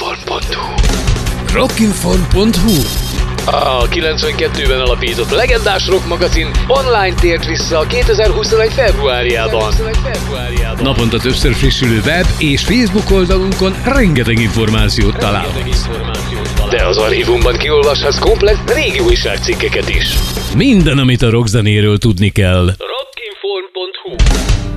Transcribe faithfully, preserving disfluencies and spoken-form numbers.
rockinform pont hu rockinform pont hu A kilencvenkettőben alapított legendás rock magazin online tért vissza a kétezer-huszonegy februárjában. Naponta többször frissülő web és Facebook oldalunkon rengeteg információt találhatsz. De az archívumban kiolvashatsz komplett régi újságcikkeket is. Minden, amit a rockzenéről tudni kell.